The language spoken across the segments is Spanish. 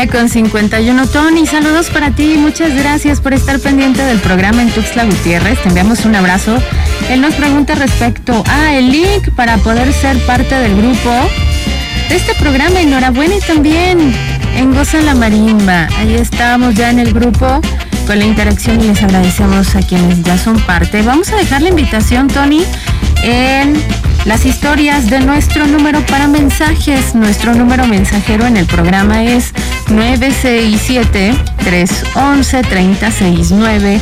1:51. Tony, saludos para ti. Muchas gracias por estar pendiente del programa en Tuxtla Gutiérrez. Te enviamos un abrazo. Él nos pregunta respecto a el link para poder ser parte del grupo de este programa. Enhorabuena, y también en Goza la Marimba. Ahí estamos ya en el grupo con la interacción y les agradecemos a quienes ya son parte. Vamos a dejar la invitación, Tony, en las historias de nuestro número para mensajes. Nuestro número mensajero en el programa es 967-311-3069,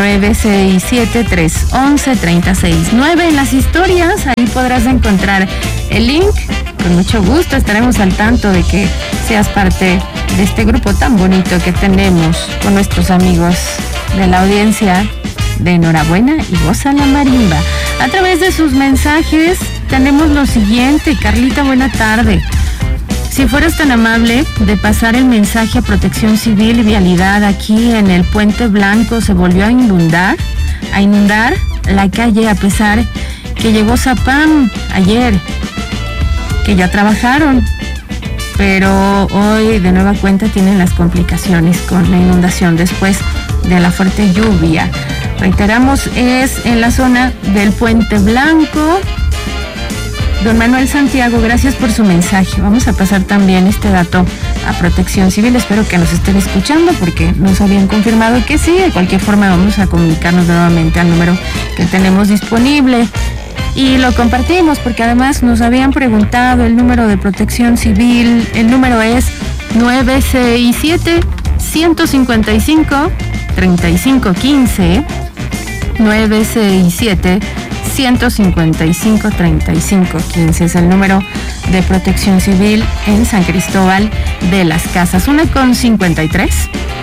967-311-3069. En las historias ahí podrás encontrar el link. Con mucho gusto estaremos al tanto de que seas parte de este grupo tan bonito que tenemos con nuestros amigos de la audiencia de Enhorabuena y Goza la Marimba. A través de sus mensajes tenemos lo siguiente. Carlita, buena tarde. Si fueras tan amable de pasar el mensaje a Protección Civil y Vialidad, aquí en el Puente Blanco se volvió a inundar la calle, a pesar que llegó Zapam ayer, que ya trabajaron, pero hoy de nueva cuenta tienen las complicaciones con la inundación después de la fuerte lluvia. Reiteramos, es en la zona del Puente Blanco. Don Manuel Santiago, gracias por su mensaje. Vamos a pasar también este dato a Protección Civil. Espero que nos estén escuchando porque nos habían confirmado que sí. De cualquier forma vamos a comunicarnos nuevamente al número que tenemos disponible. Y lo compartimos porque además nos habían preguntado el número de Protección Civil. El número es 967-155-3515. 967-155-3515 es el número de Protección Civil en San Cristóbal de las Casas. 1:53.